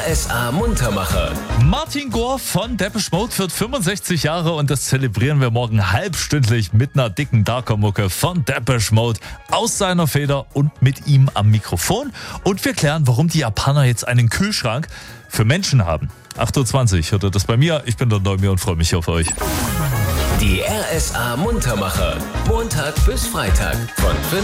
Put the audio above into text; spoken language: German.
RSA Muntermacher. Martin Gore von Depeche Mode wird 65 Jahre und das zelebrieren wir morgen halbstündlich mit einer dicken Darker-Mucke von Depeche Mode aus seiner Feder und mit ihm am Mikrofon. Und wir klären, warum die Japaner jetzt einen Kühlschrank für Menschen haben. 8.20 Uhr hört ihr das bei mir. Ich bin der Neumir und freue mich auf euch. Die RSA Muntermacher. Montag bis Freitag von